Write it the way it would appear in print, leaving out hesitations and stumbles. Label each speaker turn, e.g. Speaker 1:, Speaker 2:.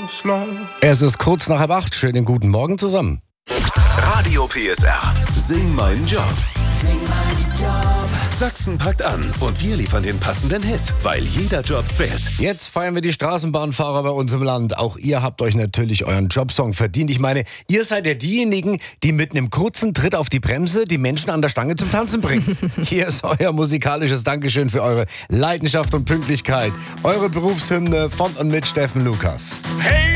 Speaker 1: Es ist kurz nach 7:30. Schönen guten Morgen zusammen.
Speaker 2: Radio PSR. Sing meinen Job.
Speaker 3: Sing meinen Job.
Speaker 2: Sachsen packt an und wir liefern den passenden Hit, weil jeder Job zählt.
Speaker 1: Jetzt feiern wir die Straßenbahnfahrer bei uns im Land. Auch ihr habt euch natürlich euren Jobsong verdient. Ich meine, ihr seid ja diejenigen, die mit einem kurzen Tritt auf die Bremse die Menschen an der Stange zum Tanzen bringt. Hier ist euer musikalisches Dankeschön für eure Leidenschaft und Pünktlichkeit. Eure Berufshymne von und mit Steffen Lukas.
Speaker 4: Hey!